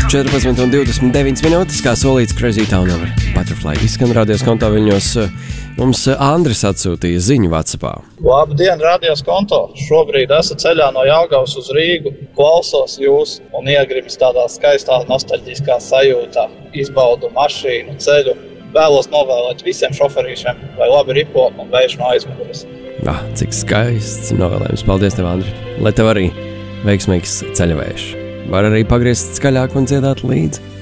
14:29 minūtes, kā solīts Crazy Town over Butterfly. Izskan radios konto viņos. Mums Andris atsūtīja ziņu WhatsAppā. Labdien, radios konto. Šobrīd esat ceļā no Jelgavas uz Rīgu. Klausos jūs un iegrimis tādā skaistā nostalģiskā sajūtā. Izbaudu mašīnu, ceļu. Vēlos novēlēt visiem šoferīšiem, lai labi ripo un vējš no aizmugures. Cik skaists novēlējums. Paldies tev, Andri. Lai tev arī veiksmīgs ceļavējš. Var arī pagriezt skaļāk un dziedāt līdzi.